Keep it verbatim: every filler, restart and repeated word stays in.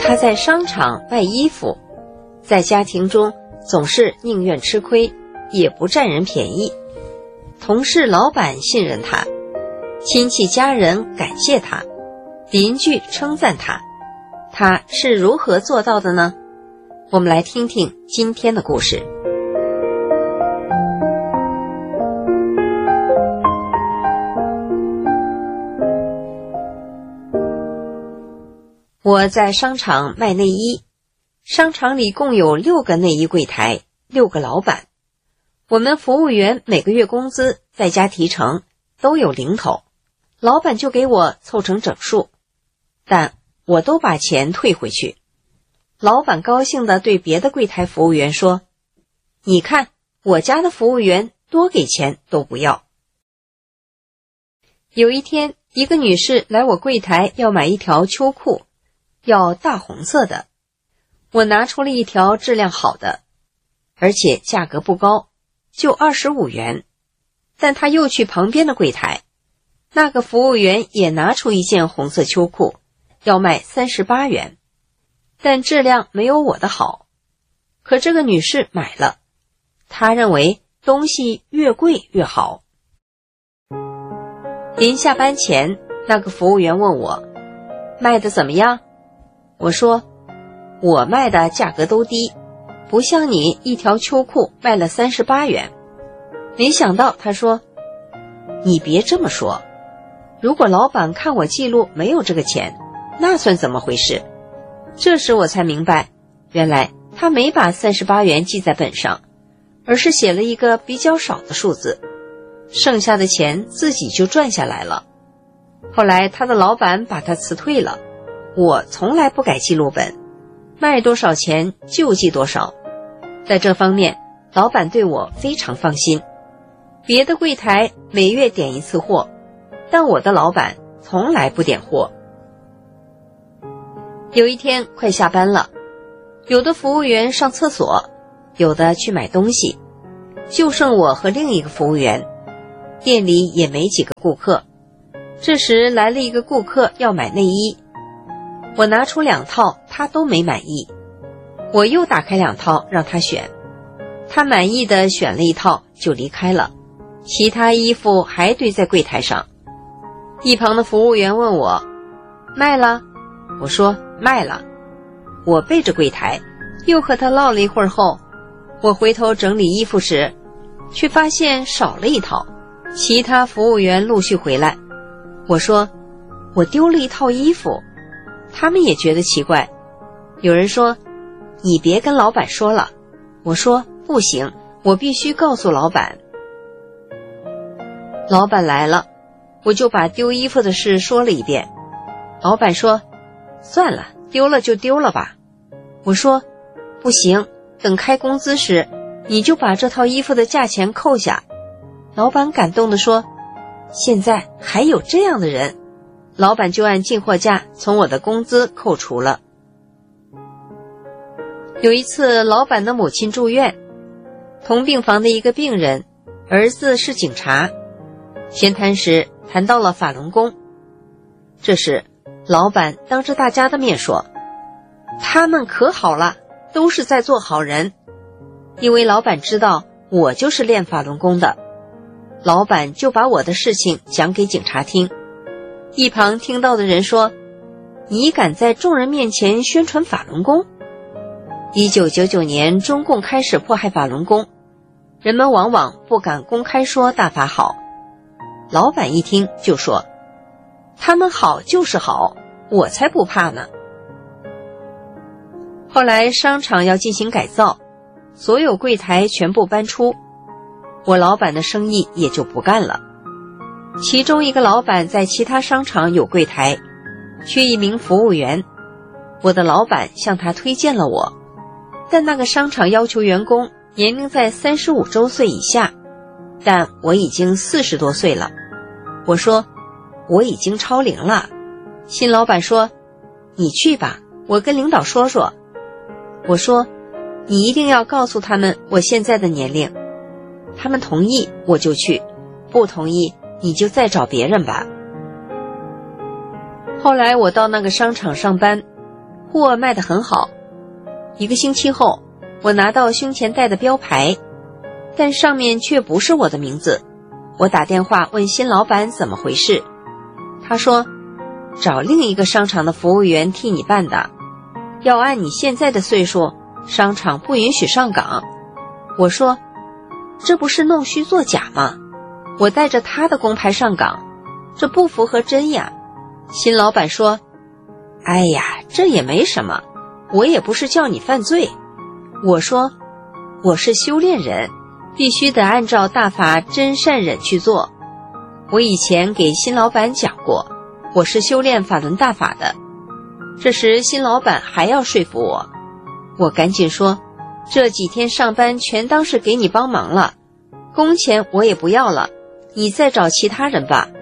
他在商场卖衣服，在家庭中总是宁愿吃亏，也不占人便宜。同事老板信任他，亲戚家人感谢他，邻居称赞他，他是如何做到的呢？我们来听听今天的故事。我在商场卖内衣，商场里共有六个内衣柜台，六个老板。我们服务员每个月工资再加提成都有零头，老板就给我凑成整数，但我都把钱退回去。老板高兴地对别的柜台服务员说，你看我家的服务员多给钱都不要。有一天，一个女士来我柜台要买一条秋裤，要大红色的，我拿出了一条质量好的，而且价格不高，就二十五元。但她又去旁边的柜台，那个服务员也拿出一件红色秋裤，要卖三十八元，但质量没有我的好。可这个女士买了，她认为东西越贵越好。临下班前，那个服务员问我，卖得怎么样？我说，我卖的价格都低，不像你一条秋裤卖了三十八元。没想到他说，你别这么说，如果老板看我记录没有这个钱，那算怎么回事？这时我才明白，原来他没把三十八元记在本上，而是写了一个比较少的数字，剩下的钱自己就赚下来了。后来他的老板把他辞退了，我从来不改记录本，卖多少钱就记多少。在这方面，老板对我非常放心。别的柜台每月点一次货，但我的老板从来不点货。有一天快下班了，有的服务员上厕所，有的去买东西，就剩我和另一个服务员，店里也没几个顾客。这时来了一个顾客要买内衣，我拿出两套，他都没满意。我又打开两套让他选，他满意的选了一套就离开了，其他衣服还堆在柜台上。一旁的服务员问我，卖了？我说卖了。我背着柜台又和他唠了一会儿后，我回头整理衣服时，却发现少了一套。其他服务员陆续回来，我说我丢了一套衣服。他们也觉得奇怪，有人说，你别跟老板说了。我说不行，我必须告诉老板。老板来了，我就把丢衣服的事说了一遍。老板说，算了，丢了就丢了吧。我说不行，等开工资时你就把这套衣服的价钱扣下。老板感动地说，现在还有这样的人。老板就按进货价从我的工资扣除了。有一次老板的母亲住院，同病房的一个病人儿子是警察，闲谈时谈到了法轮功。这时老板当着大家的面说，他们可好了，都是在做好人。因为老板知道我就是练法轮功的，老板就把我的事情讲给警察听。一旁听到的人说，你敢在众人面前宣传法轮功？一九九九年中共开始迫害法轮功，人们往往不敢公开说大法好。老板一听就说，他们好就是好，我才不怕呢。后来商场要进行改造，所有柜台全部搬出，我老板的生意也就不干了。其中一个老板在其他商场有柜台，缺一名服务员，我的老板向他推荐了我，但那个商场要求员工年龄在三十五周岁以下，但我已经四十多岁了。我说我已经超龄了。新老板说，你去吧，我跟领导说说。我说你一定要告诉他们我现在的年龄。他们同意我就去，不同意你就再找别人吧。后来我到那个商场上班， 货卖得很好。一个星期后，我拿到胸前戴的标牌，但上面却不是我的名字。我打电话问新老板怎么回事，他说找另一个商场的服务员替你办的，要按你现在的岁数，商场不允许上岗。我说这不是弄虚作假吗？我带着他的工牌上岗，这不符合真呀。新老板说，哎呀，这也没什么，我也不是叫你犯罪。我说我是修炼人，必须得按照大法真善忍去做。我以前给新老板讲过，我是修炼法轮大法的。这时新老板还要说服我，我赶紧说，这几天上班全当是给你帮忙了，工钱我也不要了，你再找其他人吧。